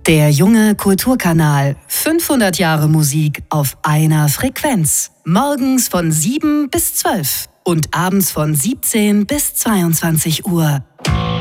Der junge Kulturkanal. 500 Jahre Musik auf einer Frequenz. Morgens von 7 bis 12 und abends von 17 bis 22 Uhr.